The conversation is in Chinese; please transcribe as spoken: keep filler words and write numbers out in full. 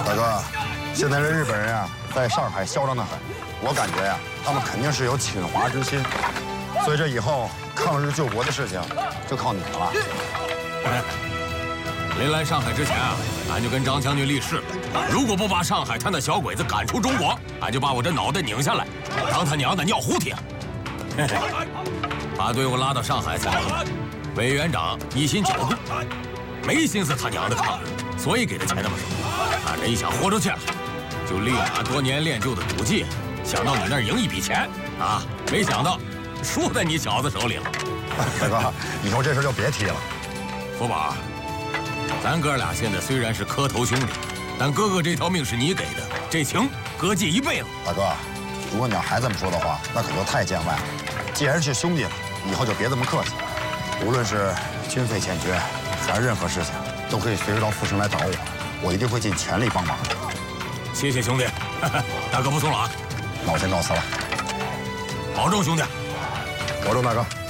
大哥，现在这日本人啊，在上海嚣张得很，我感觉呀、啊，他们肯定是有侵华之心，所以这以后抗日救国的事情就靠你们了。 临来上海之前啊，俺就跟张将军立誓，如果不把上海滩的小鬼子赶出中国，俺就把我这脑袋拧下来，当他娘的尿壶贴。嘿嘿，把队伍拉到上海才，委员长一心狡固，没心思他娘的抗日，所以给他钱那么少。俺这一想豁出去了，就立马多年练就的赌技，想到你那儿赢一笔钱啊，没想到输在你小子手里了。 大哥，以后这事就别提了。 福宝。咱哥俩现在虽然是磕头兄弟，但哥哥这条命是你给的，这情哥记一辈子。 大哥，如果你要还这么说的话，那可就太见外了。既然是兄弟了，以后就别这么客气。无论是军费欠缺，还是任何事情，都可以随时到富城来找我，我一定会尽全力帮忙。 谢谢兄弟，大哥不送了啊。 那我先告辞了。 保重兄弟， 保重大哥。